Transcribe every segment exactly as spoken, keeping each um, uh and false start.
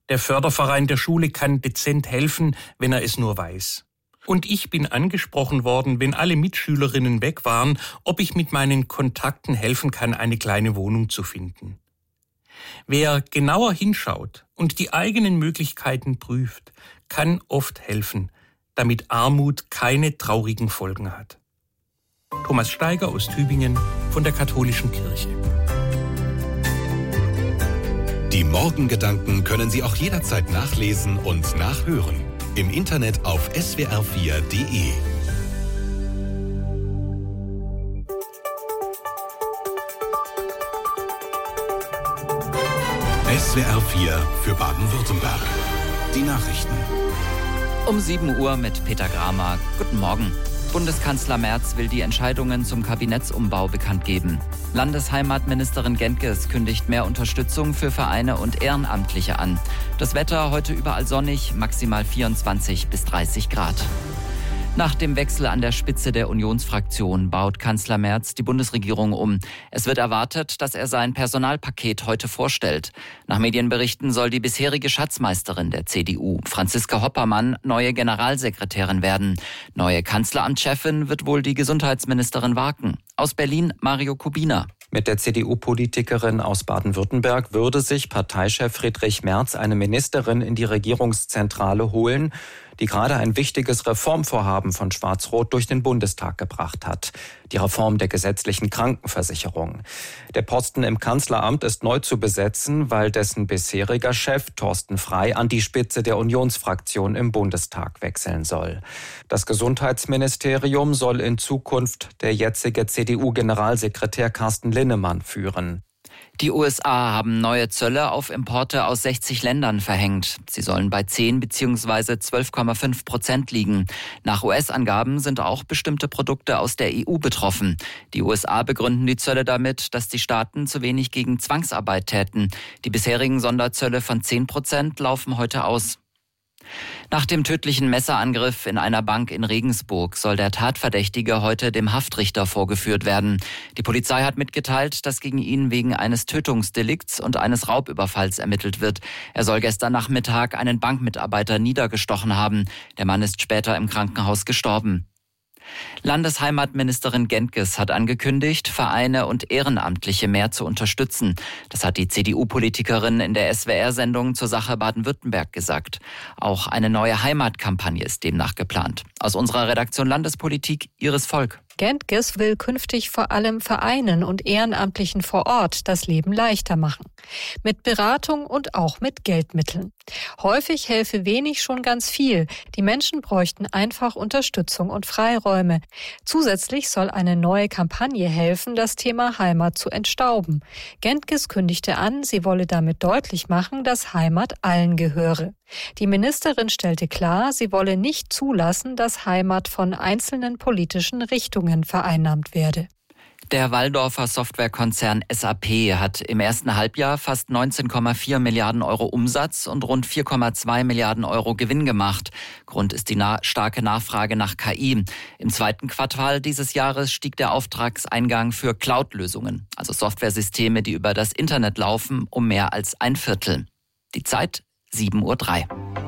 Der Förderverein der Schule kann dezent helfen, wenn er es nur weiß. Und ich bin angesprochen worden, wenn alle Mitschülerinnen weg waren, ob ich mit meinen Kontakten helfen kann, eine kleine Wohnung zu finden. Wer genauer hinschaut und die eigenen Möglichkeiten prüft, kann oft helfen, damit Armut keine traurigen Folgen hat. Thomas Steiger aus Tübingen von der Katholischen Kirche. Die Morgengedanken können Sie auch jederzeit nachlesen und nachhören. Im Internet auf s w r vier punkt d e. S W R vier für Baden-Württemberg. Die Nachrichten. Um sieben Uhr mit Peter Gramer. Guten Morgen. Bundeskanzler Merz will die Entscheidungen zum Kabinettsumbau bekannt geben. Landesheimatministerin Gentges kündigt mehr Unterstützung für Vereine und Ehrenamtliche an. Das Wetter heute überall sonnig, maximal vierundzwanzig bis dreißig Grad. Nach dem Wechsel an der Spitze der Unionsfraktion baut Kanzler Merz die Bundesregierung um. Es wird erwartet, dass er sein Personalpaket heute vorstellt. Nach Medienberichten soll die bisherige Schatzmeisterin der C D U, Franziska Hoppermann, neue Generalsekretärin werden. Neue Kanzleramtschefin wird wohl die Gesundheitsministerin Waken. Aus Berlin Mario Kubina. Mit der C D U-Politikerin aus Baden-Württemberg würde sich Parteichef Friedrich Merz eine Ministerin in die Regierungszentrale holen, die gerade ein wichtiges Reformvorhaben von Schwarz-Rot durch den Bundestag gebracht hat. Die Reform der gesetzlichen Krankenversicherung. Der Posten im Kanzleramt ist neu zu besetzen, weil dessen bisheriger Chef Thorsten Frey an die Spitze der Unionsfraktion im Bundestag wechseln soll. Das Gesundheitsministerium soll in Zukunft der jetzige C D U-Generalsekretär Carsten Linnemann führen. Die U S A haben neue Zölle auf Importe aus sechzig Ländern verhängt. Sie sollen bei zehn bzw. zwölf Komma fünf Prozent liegen. Nach U S-Angaben sind auch bestimmte Produkte aus der E U betroffen. Die U S A begründen die Zölle damit, dass die Staaten zu wenig gegen Zwangsarbeit täten. Die bisherigen Sonderzölle von zehn Prozent laufen heute aus. Nach dem tödlichen Messerangriff in einer Bank in Regensburg soll der Tatverdächtige heute dem Haftrichter vorgeführt werden. Die Polizei hat mitgeteilt, dass gegen ihn wegen eines Tötungsdelikts und eines Raubüberfalls ermittelt wird. Er soll gestern Nachmittag einen Bankmitarbeiter niedergestochen haben. Der Mann ist später im Krankenhaus gestorben. Landesheimatministerin Gentges hat angekündigt, Vereine und Ehrenamtliche mehr zu unterstützen. Das hat die C D U-Politikerin in der S W R-Sendung zur Sache Baden-Württemberg gesagt. Auch eine neue Heimatkampagne ist demnach geplant. Aus unserer Redaktion Landespolitik, Iris Volk. Gentges will künftig vor allem Vereinen und Ehrenamtlichen vor Ort das Leben leichter machen. Mit Beratung und auch mit Geldmitteln. Häufig helfe wenig schon ganz viel. Die Menschen bräuchten einfach Unterstützung und Freiräume. Zusätzlich soll eine neue Kampagne helfen, das Thema Heimat zu entstauben. Gentges kündigte an, sie wolle damit deutlich machen, dass Heimat allen gehöre. Die Ministerin stellte klar, sie wolle nicht zulassen, dass Heimat von einzelnen politischen Richtungen vereinnahmt werde. Der Walldorfer Softwarekonzern S A P hat im ersten Halbjahr fast neunzehn Komma vier Milliarden Euro Umsatz und rund vier Komma zwei Milliarden Euro Gewinn gemacht. Grund ist die na- starke Nachfrage nach K I. Im zweiten Quartal dieses Jahres stieg der Auftragseingang für Cloud-Lösungen, also Softwaresysteme, die über das Internet laufen, um mehr als ein Viertel. Die Zeit sieben Uhr drei.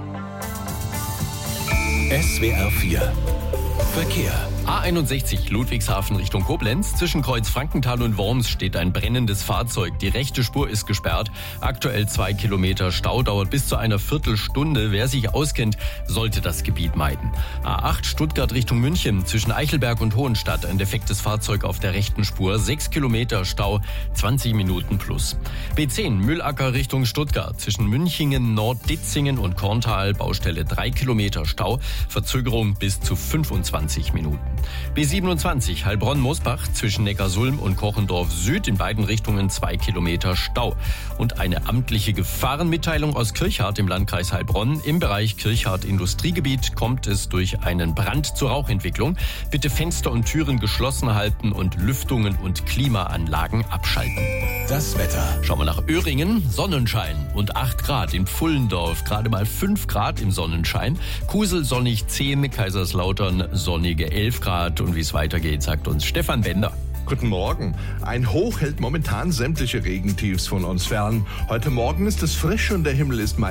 S W R vier Verkehr. A einundsechzig Ludwigshafen Richtung Koblenz. Zwischen Kreuz Frankenthal und Worms steht ein brennendes Fahrzeug. Die rechte Spur ist gesperrt. Aktuell zwei Kilometer Stau, dauert bis zu einer Viertelstunde. Wer sich auskennt, sollte das Gebiet meiden. A acht Stuttgart Richtung München. Zwischen Eichelberg und Hohenstadt ein defektes Fahrzeug auf der rechten Spur. sechs Kilometer Stau, zwanzig Minuten plus. B zehn Mühlacker Richtung Stuttgart. Zwischen Münchingen, Nord-Ditzingen und Korntal. Baustelle drei Kilometer Stau. Verzögerung bis zu fünfundzwanzig Minuten. B siebenundzwanzig Heilbronn-Mosbach zwischen Neckarsulm und Kochendorf Süd in beiden Richtungen zwei Kilometer Stau. Und eine amtliche Gefahrenmitteilung aus Kirchhardt im Landkreis Heilbronn. Im Bereich Kirchhardt Industriegebiet kommt es durch einen Brand zur Rauchentwicklung. Bitte Fenster und Türen geschlossen halten und Lüftungen und Klimaanlagen abschalten. Das Wetter. Schauen wir nach Öhringen. Sonnenschein und acht Grad. In Pfullendorf gerade mal fünf Grad im Sonnenschein. Kusel sonnig zehn, Kaiserslautern sonnige elf Grad. Und wie es weitergeht, sagt uns Stefan Bender. Guten Morgen. Ein Hoch hält momentan sämtliche Regentiefs von uns fern. Heute Morgen ist es frisch und der Himmel ist meist